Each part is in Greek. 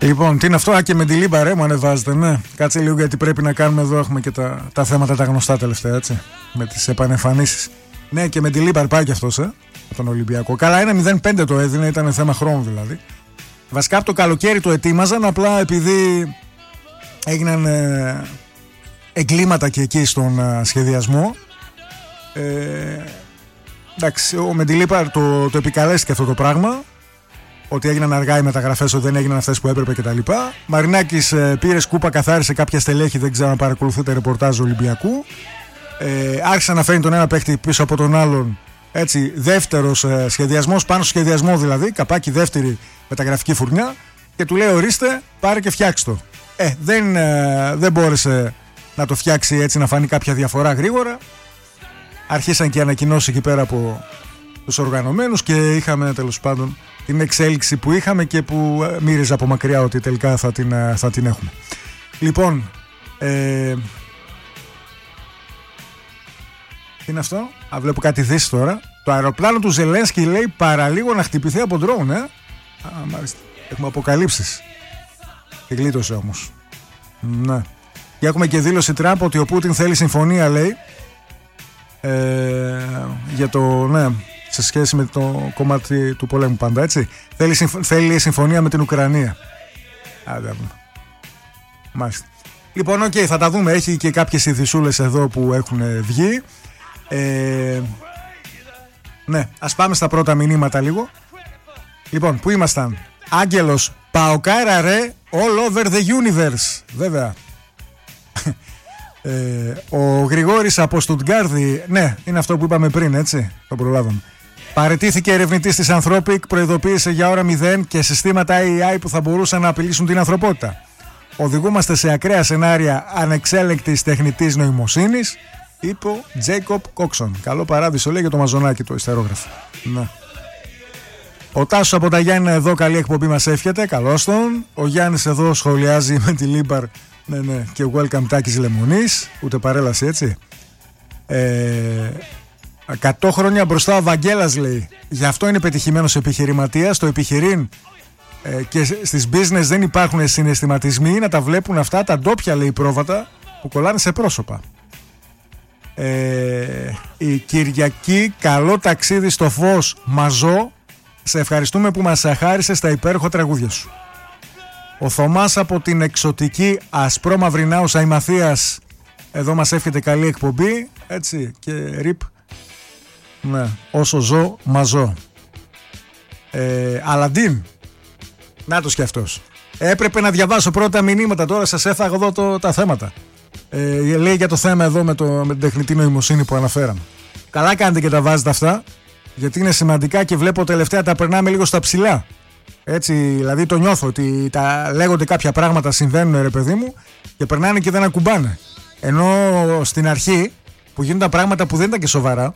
Λοιπόν, τι είναι αυτό, και με τη Λίμπα ρε μου ανεβάζετε, ναι. Κάτσε λίγο γιατί πρέπει να κάνουμε εδώ, έχουμε και τα θέματα τα γνωστά τελευταία, έτσι. Με τις επανεμφανίσεις. Ναι, και με τη Λίμπα πάει και αυτός, τον Ολυμπιακό. Καλά, 1-0-5 το έδινε, ήταν θέμα χρόνου δηλαδή. Βασικά από το καλοκαίρι το ετοίμαζαν, απλά επειδή έγιναν εγκλήματα και εκεί στον σχεδιασμό. Εντάξει, ο Μεντιλίπαρ το επικαλέστηκε αυτό το πράγμα. Ότι έγιναν αργά οι μεταγραφές, ότι δεν έγιναν αυτές που έπρεπε κτλ. Μαρινάκης πήρε σκούπα, καθάρισε κάποια στελέχη, δεν ξέρω αν παρακολουθείτε ρεπορτάζ Ολυμπιακού. Άρχισε να φέρνει τον ένα παίχτη πίσω από τον άλλον. Έτσι, δεύτερος σχεδιασμός, πάνω στο σχεδιασμό δηλαδή, καπάκι δεύτερη μεταγραφική φουρνιά. Και του λέει: ορίστε, πάρε και φτιάξτε το. Δεν μπόρεσε να το φτιάξει έτσι, να φανεί κάποια διαφορά γρήγορα. Αρχίσαν και ανακοινώσεις εκεί πέρα από τους οργανωμένους και είχαμε τέλος πάντων την εξέλιξη που είχαμε και που μύριζε από μακριά ότι τελικά θα την έχουμε. Λοιπόν, τι είναι αυτό? Βλέπω κάτι δύση τώρα. Το αεροπλάνο του Ζελένσκι λέει παραλίγο να χτυπηθεί από ντρόουν, μάλιστα. Έχουμε αποκαλύψεις. Και γλίτωσε όμως. Ναι. Και έχουμε και δήλωση Τραμπ ότι ο Πούτιν θέλει συμφωνία, λέει, για το, ναι, σε σχέση με το κομμάτι του πολέμου πάντα, έτσι. Θέλει συμφωνία με την Ουκρανία. Μάλιστα. Λοιπόν, οκ, θα τα δούμε. Έχει και κάποιες ειδησούλες εδώ που έχουν βγει. Ναι, ας πάμε στα πρώτα μηνύματα λίγο. Λοιπόν, πού ήμασταν? Άγγελος, Παοκάρα ρε, all over the universe. Βέβαια. Ο Γρηγόρης από Στουτγκάρδη, ναι, είναι αυτό που είπαμε πριν, έτσι. Το προλάβαμε. Παραιτήθηκε ερευνητής της Anthropic, προειδοποίησε για ώρα 0 και συστήματα AI που θα μπορούσαν να απειλήσουν την ανθρωπότητα. Οδηγούμαστε σε ακραία σενάρια ανεξέλεγκτης τεχνητής νοημοσύνης, είπε ο Τζέικοπ Κόξον. Καλό παράδεισο, λέει, για το μαζονάκι το ιστερόγραφο. Ναι. Ο Τάσος από τα Γιάννηνα εδώ, καλή εκπομπή μας εύχεται. Καλώς τον. Ο Γιάννης εδώ σχολιάζει με τη Λίμπαρ. Ναι, και welcome Τάκης Λεμονής. Ούτε παρέλαση, έτσι. 100 χρόνια μπροστά ο Βαγγέλας, λέει. Γι' αυτό είναι πετυχημένος επιχειρηματίας. Το επιχειρήν και στις business δεν υπάρχουν συναισθηματισμοί. Να τα βλέπουν αυτά τα ντόπια, λέει, πρόβατα που κολλάνε σε πρόσωπα. Η Κυριακή, καλό ταξίδι στο φως, Μαζό. Σε ευχαριστούμε που μας χάρισες τα υπέροχα τραγούδια σου. Ο Θωμάς από την εξωτική Ασπρόμαυρη Νάουσα, η Μαθίας, εδώ μας εύχεται καλή εκπομπή, έτσι, και ρίπ. Ναι, όσο ζω, μαζώ. Αλαντίν, νάτος κι αυτός. Έπρεπε να διαβάσω πρώτα μηνύματα, τώρα σας έφαγα εδώ τα θέματα. Λέει για το θέμα εδώ με την τεχνητή νοημοσύνη που αναφέραμε. Καλά κάνετε και τα βάζετε αυτά, γιατί είναι σημαντικά και βλέπω τελευταία τα περνάμε λίγο στα ψηλά. Έτσι, δηλαδή το νιώθω ότι λέγονται κάποια πράγματα, συμβαίνουν, ρε παιδί μου, και περνάνε και δεν ακουμπάνε. Ενώ στην αρχή που γίνονταν πράγματα που δεν ήταν και σοβαρά,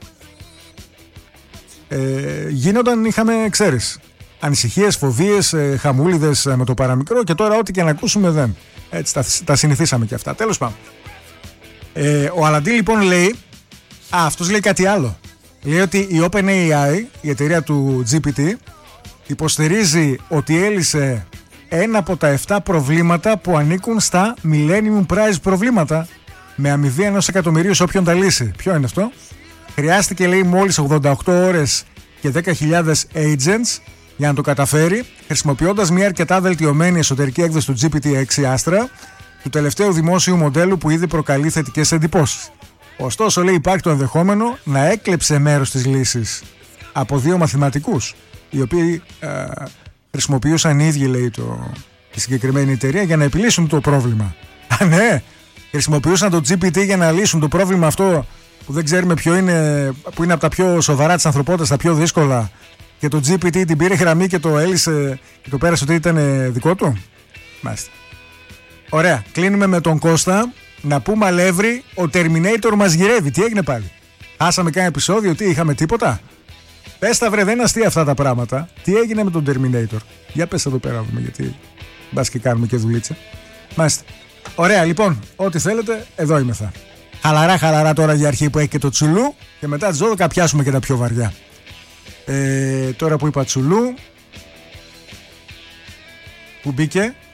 γίνονταν, είχαμε, ξέρεις, ανησυχίες, φοβίες, χαμούλιδες με το παραμικρό, και τώρα ό,τι και να ακούσουμε δεν. Έτσι τα συνηθίσαμε και αυτά. Τέλος πάντων. Ο Αλαντή λοιπόν λέει, αυτός λέει κάτι άλλο. Λέει ότι η OpenAI, η εταιρεία του GPT, υποστηρίζει ότι έλυσε ένα από τα 7 προβλήματα που ανήκουν στα Millennium Prize προβλήματα, με αμοιβή 1 εκατομμυρίου σε όποιον τα λύσει. Ποιο είναι αυτό? Χρειάστηκε, λέει, μόλις 88 ώρες και 10.000 agents για να το καταφέρει, χρησιμοποιώντας μια αρκετά βελτιωμένη εσωτερική έκδοση του GPT-6 Astra, του τελευταίου δημόσιου μοντέλου που ήδη προκαλεί θετικές εντυπώσεις. Ωστόσο, λέει, υπάρχει το ενδεχόμενο να έκλεψε μέρος της λύσης από 2 μαθηματικούς, οι οποίοι χρησιμοποιούσαν οι ίδιοι, λέει, τη συγκεκριμένη εταιρεία για να επιλύσουν το πρόβλημα. Ναι, χρησιμοποιούσαν το GPT για να λύσουν το πρόβλημα αυτό που δεν ξέρουμε ποιο είναι, που είναι από τα πιο σοβαρά της ανθρωπότητας, τα πιο δύσκολα, και το GPT την πήρε γραμμή και το έλυσε και το πέρασε ότι ήταν δικό του. Μάλιστα. Ωραία, κλείνουμε με τον Κώστα. Να πούμε, αλεύρι, ο Terminator μας γυρεύει. Τι έγινε πάλι? Χάσαμε κάνα επεισόδιο, τι είχαμε, τίποτα? Πες τα, βρε, δεν είναι αστεία αυτά τα πράγματα. Τι έγινε με τον Terminator? Για πες εδώ πέρα, δούμε, γιατί μπας και κάνουμε και δουλίτσα. Μάλιστα. Ωραία, λοιπόν, ό,τι θέλετε, εδώ είμαι θα. Χαλαρά τώρα για αρχή που έχει και το τσουλού, και μετά τις 12 πιάσουμε και τα πιο βαριά. Τώρα που είπα τσουλού, που μπήκε,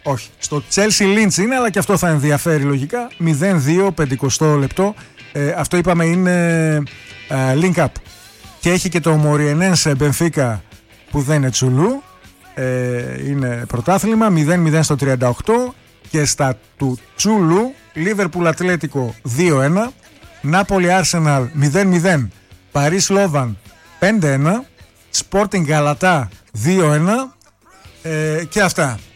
Όχι. Στο Chelsea Lynch είναι, αλλά και αυτό θα ενδιαφέρει λογικά. 0-2, 50 λεπτό. Αυτό είπαμε είναι link up. Και έχει και το Moreirense Benfica που δεν είναι τσουλού. Είναι πρωτάθλημα. 0-0 στο 38. Και στα του τσουλού Liverpool Atlético 2-1. Napoli Arsenal 0-0. Paris Slovan 5-1. Sporting Galata 2-1. Και αυτά.